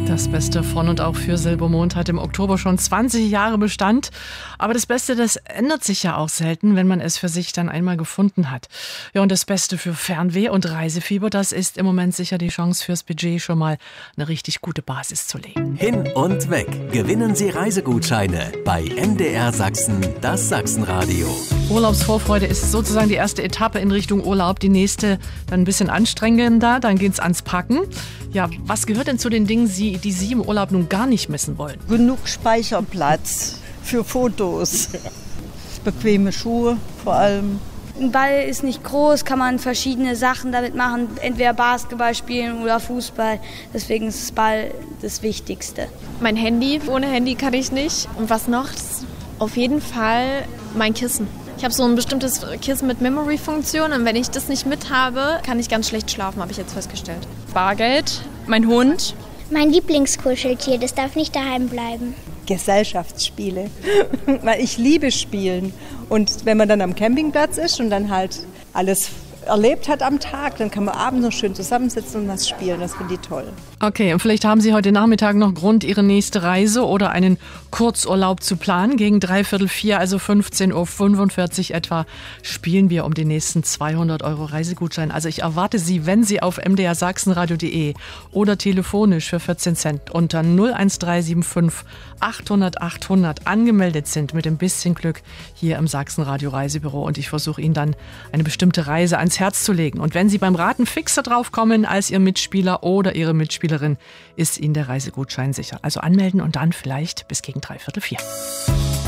Das Beste von und auch für Silbermond hat im Oktober schon 20 Jahre Bestand. Aber das Beste, das ändert sich ja auch selten, wenn man es für sich dann einmal gefunden hat. Ja, und das Beste für Fernweh und Reisefieber, das ist im Moment sicher die Chance fürs Budget schon mal eine richtig gute Basis zu legen. Hin und weg. Gewinnen Sie Reisegutscheine bei MDR Sachsen, das Sachsenradio. Urlaubsvorfreude ist sozusagen die erste Etappe in Richtung Urlaub. Die nächste dann ein bisschen anstrengender, dann geht's ans Packen. Ja, was gehört denn zu den Dingen, die Sie im Urlaub nun gar nicht missen wollen? Genug Speicherplatz für Fotos. Bequeme Schuhe vor allem. Ein Ball ist nicht groß, kann man verschiedene Sachen damit machen, entweder Basketball spielen oder Fußball. Deswegen ist das Ball das Wichtigste. Mein Handy, ohne Handy kann ich nicht. Und was noch? Auf jeden Fall mein Kissen. Ich habe so ein bestimmtes Kissen mit Memory-Funktion und wenn ich das nicht mit habe, kann ich ganz schlecht schlafen, habe ich jetzt festgestellt. Bargeld, mein Hund. Mein Lieblingskuscheltier, das darf nicht daheim bleiben. Gesellschaftsspiele, weil ich liebe Spielen. Und wenn man dann am Campingplatz ist und dann halt alles erlebt hat am Tag, dann kann man abends noch schön zusammensitzen und was spielen. Das finde ich toll. Okay, und vielleicht haben Sie heute Nachmittag noch Grund, Ihre nächste Reise oder einen Kurzurlaub zu planen. Gegen 3:45, also 15:45 Uhr etwa, spielen wir um den nächsten 200 € Reisegutschein. Also ich erwarte Sie, wenn Sie auf mdrsachsenradio.de oder telefonisch für 14 Cent unter 01375 800 800 angemeldet sind, mit ein bisschen Glück hier im Sachsenradio Reisebüro. Und ich versuche Ihnen dann eine bestimmte Reise ans Herz zu legen. Und wenn Sie beim Raten fixer drauf kommen als Ihr Mitspieler oder Ihre Mitspielerin, ist Ihnen der Reisegutschein sicher. Also anmelden und dann vielleicht bis gegen 3:45.